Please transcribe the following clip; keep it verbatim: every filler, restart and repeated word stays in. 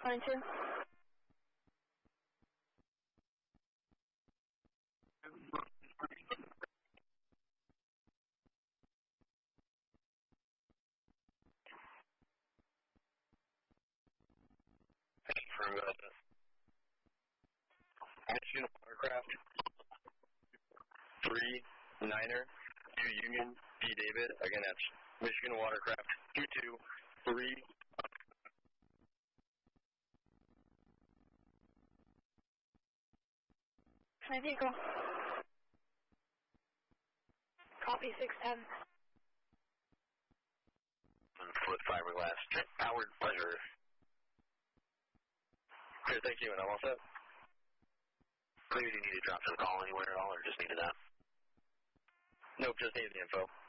twenty-two. For uh, Michigan Watercraft, three Niner, two Union, B David. Again, that's Michigan Watercraft, two two, three. My vehicle. Copy six ten. Foot fiberglass, powered pleasure. Clear, thank you, and I'm all set. Clear, do you need to drop some call anywhere at all, or just needed that? Nope, just needed the info.